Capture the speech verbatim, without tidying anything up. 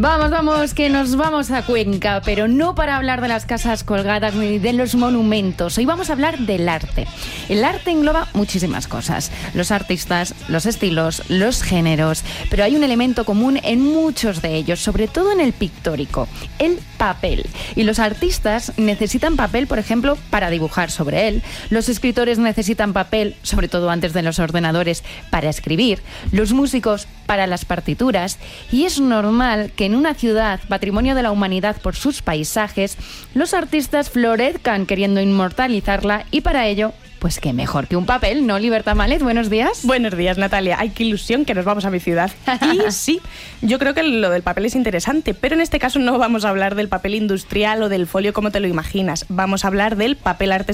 Vamos, vamos, que nos vamos a Cuenca, pero no para hablar de las casas colgadas ni de los monumentos. Hoy vamos a hablar del arte. El arte engloba muchísimas cosas. Los artistas, los estilos, los géneros. Pero hay un elemento común en muchos de ellos, sobre todo en el pictórico: el papel. Y los artistas necesitan papel, por ejemplo, para dibujar sobre él. Los escritores necesitan papel, sobre todo antes de los ordenadores, para escribir. Los músicos para las partituras. Y es normal que en una ciudad, patrimonio de la humanidad por sus paisajes, los artistas florezcan queriendo inmortalizarla, y para ello, pues qué mejor que un papel, ¿no, Libertad Mález? Buenos días. Buenos días, Natalia. Ay, qué ilusión que nos vamos a mi ciudad. Y sí, yo creo que lo del papel es interesante, pero en este caso no vamos a hablar del papel industrial o del folio como te lo imaginas. Vamos a hablar del papel artesanal